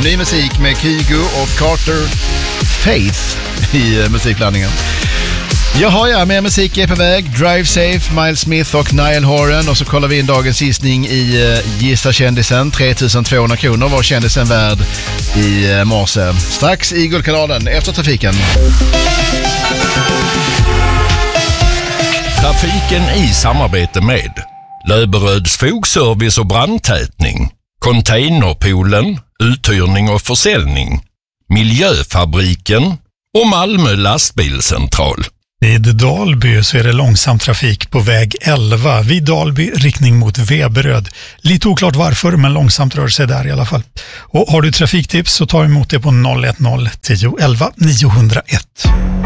ny musik med Kygo och Carter Faith i musikblandningen. Jaha, mer musik är på väg. Drive Safe, Miles Smith och Niall Horan. Och så kollar vi in dagens gissning i Gissa kändisen. 3200 kronor var kändisen värd i morse. Strax i Guldkanalen efter trafiken. Trafiken i samarbete med Löberöds Fogservice och brandtätning, Containerpoolen, uthyrning och försäljning, Miljöfabriken och Malmö lastbilscentral. Vid Dalby så är det långsam trafik på väg 11 vid Dalby riktning mot Veberöd. Lite oklart varför, men långsamt rör sig där i alla fall. Och har du trafiktips så ta emot det på 010 10 11 901.